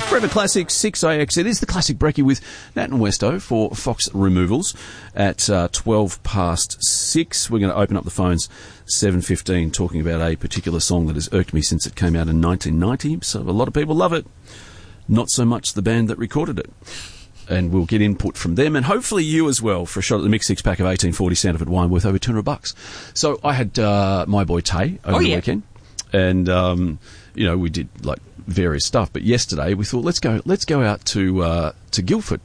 Forever Classic 6AX. It is the Classic Brekkie with Nat and Westo for Fox Removals at 6:12. We're going to open up the phones 7:15 talking about a particular song that has irked me since it came out in 1990. So a lot of people love it. Not so much the band that recorded it. And we'll get input from them and hopefully you as well for a shot at the Mix 6-pack of 1840 Santa Fe wine worth over $200. So I had my boy Tay over the weekend. And, you know, we did like various stuff. But yesterday we thought, let's go out to Guildford.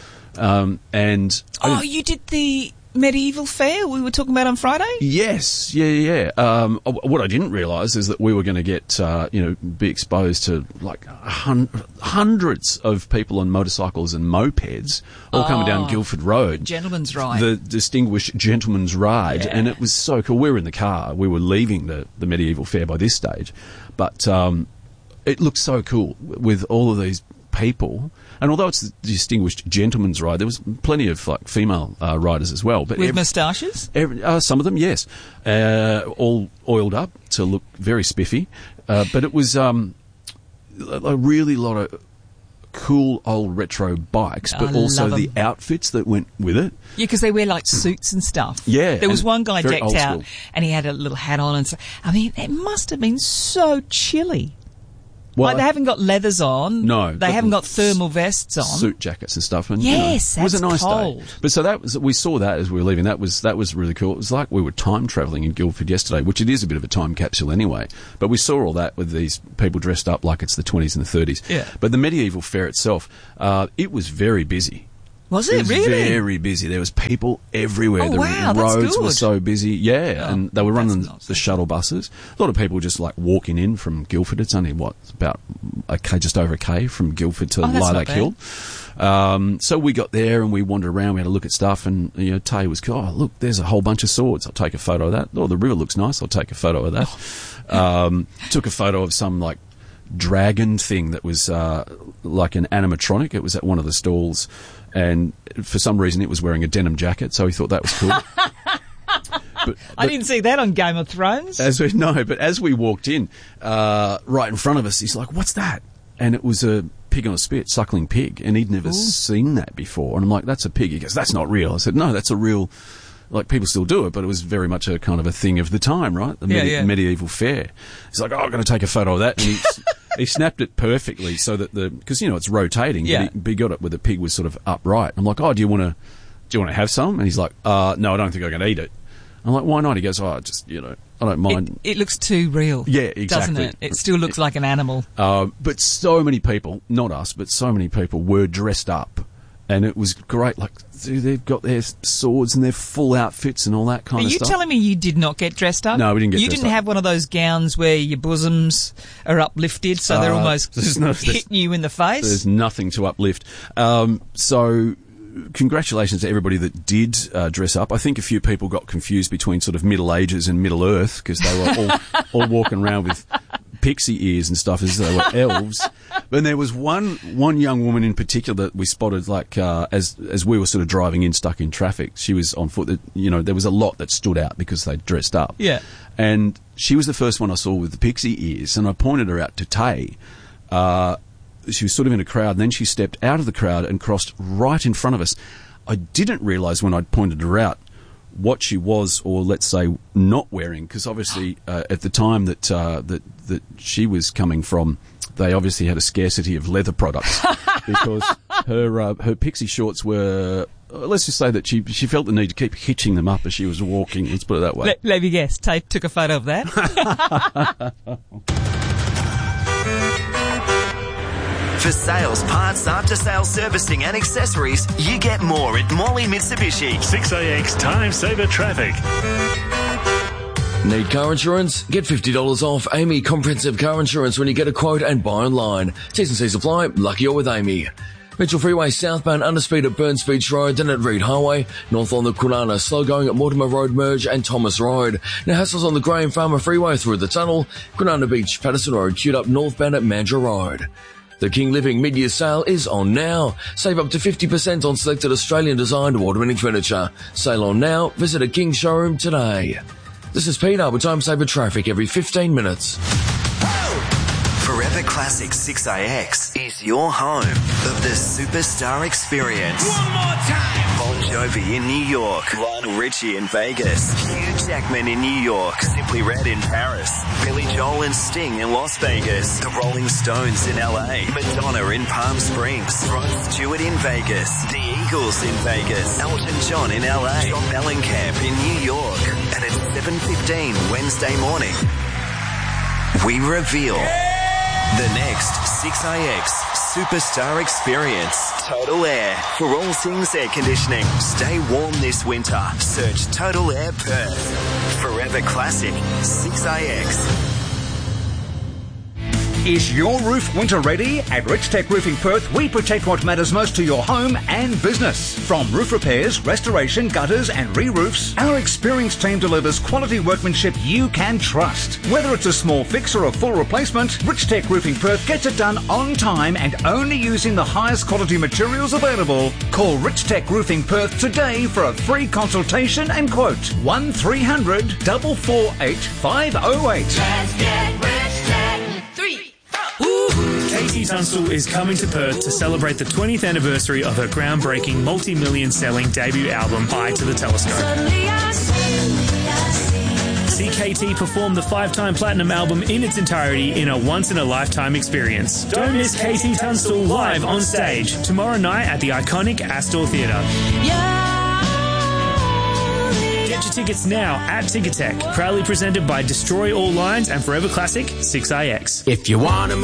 You did the medieval fair we were talking about on Friday? Yes, yeah. What I didn't realise is that we were going to get, be exposed to like hundreds of people on motorcycles and mopeds all coming down Guildford Road. Gentleman's ride. The distinguished gentleman's ride. Yeah. And it was so cool. We were in the car. We were leaving the medieval fair by this stage. But it looked so cool with all of these people. And although it's the distinguished gentleman's ride, there was plenty of like female riders as well. But with moustaches? Some of them, yes. All oiled up to look very spiffy. But it was a really lot of cool old retro bikes, but also the outfits that went with it. Yeah, because they wear like suits and stuff. Yeah. There was one guy decked out school. and he had a little hat on. And so, I mean, it must have been so chilly. Well, like they haven't got leathers on. No. They haven't got thermal vests on. Suit jackets and stuff. And, yes, it was a nice cold. day. But so we saw that as we were leaving. That was really cool. It was like we were time travelling in Guildford yesterday, which it is a bit of a time capsule anyway. But we saw all that with these people dressed up like it's the 20s and the 30s. Yeah. But the medieval fair itself, it was very busy. Was it really? Very busy. There was people everywhere. Oh, the wow, that's roads good. were so busy. Yeah, and they were running the shuttle buses. A lot of people just like walking in from Guildford. It's only about just over a K from Guildford to Lilac Hill. So we got there and we wandered around. We had a look at stuff, and Tay was cool. Oh, look, there's a whole bunch of swords. I'll take a photo of that. Oh, the river looks nice. I'll take a photo of that. Took a photo of some like dragon thing that was like an animatronic. It was at one of the stalls. And for some reason, it was wearing a denim jacket, so he thought that was cool. But I didn't see that on Game of Thrones. But as we walked in, right in front of us, he's like, "What's that?" And it was a pig on a spit, suckling pig, and he'd never seen that before. And I'm like, "That's a pig." He goes, "That's not real." I said, "No, that's a real." Like, people still do it, but it was very much a kind of a thing of the time, right? The medieval fair. He's like, "Oh, I'm going to take a photo of that." And he snapped it perfectly so that because it's rotating. Yeah. But he got it where the pig was sort of upright. I'm like, "Oh, do you want to have some?" And he's like, "No, I don't think I can eat it." I'm like, "Why not?" He goes, "Oh, just I don't mind." It looks too real. Yeah, exactly. Doesn't it? It still looks like an animal. But so many people, not us, but so many people were dressed up. And it was great. Like, they've got their swords and their full outfits and all that kind of stuff. Are you telling me you did not get dressed up? No, we didn't get dressed up. You didn't have one of those gowns where your bosoms are uplifted so they're almost hitting you in the face? There's nothing to uplift. So congratulations to everybody that did dress up. I think a few people got confused between sort of Middle Ages and Middle Earth because they were all walking around with pixie ears and stuff as they were elves. But there was one young woman in particular that we spotted, like as we were sort of driving in, stuck in traffic. She was on foot. There was a lot that stood out because they dressed up. Yeah, and she was the first one I saw with the pixie ears, and I pointed her out to Tay. She was sort of in a crowd, and then she stepped out of the crowd and crossed right in front of us. I didn't realise when I pointed her out what she was, or let's say not wearing, because obviously at the time that she was coming from, they obviously had a scarcity of leather products because her pixie shorts were. Let's just say that she felt the need to keep hitching them up as she was walking. Let's put it that way. Let me guess. Tate took a photo of that. For sales, parts, after-sales servicing and accessories, you get more at Morley Mitsubishi. 6AX Time Saver Traffic. Need car insurance? Get $50 off Amy Comprehensive Car Insurance when you get a quote and buy online. T's and C's apply. Lucky you're with Amy. Mitchell Freeway southbound under speed at Burns Beach Road, then at Reed Highway. North on the Kwinana, slow going at Mortimer Road Merge and Thomas Road. Now hassles on the Graham Farmer Freeway through the tunnel. Kwinana Beach, Patterson Road, queued up northbound at Mandurah Road. The King Living mid-year sale is on now. Save up to 50% on selected Australian-designed award-winning furniture. Sale on now. Visit a King showroom today. This is Peter with Time Saver Traffic every 15 minutes. Forever Classic 6AX is your home of the Superstar Experience. One more time! Bon Jovi in New York, Lionel Richie in Vegas, Hugh Jackman in New York, Simply Red in Paris, Billy Joel and Sting in Las Vegas, the Rolling Stones in LA, Madonna in Palm Springs, Rod Stewart in Vegas, the Eagles in Vegas, Elton John in LA, John Mellencamp in New York, and at 7:15 Wednesday morning, we reveal the next 6AX Superstar Experience. Total Air for all things air conditioning. Stay warm this winter. Search Total Air Perth. Forever Classic 6AX. Is your roof winter ready? At Rich Tech Roofing Perth, we protect what matters most to your home and business. From roof repairs, restoration, gutters and re-roofs, our experienced team delivers quality workmanship you can trust. Whether it's a small fix or a full replacement, Rich Tech Roofing Perth gets it done on time and only using the highest quality materials available. Call Rich Tech Roofing Perth today for a free consultation and quote. 1300 448 508. Let's get Rich Tech. KT Tunstall is coming to Perth to celebrate the 20th anniversary of her groundbreaking multi-million selling debut album, Eye to the Telescope. See KT perform the 5-time platinum album in its entirety in a once-in-a-lifetime experience. Don't miss KT Tunstall live on stage tomorrow night at the iconic Astor Theatre. Get your tickets now at Ticketek. Proudly presented by Destroy All Lines and Forever Classic 6AX. If you want to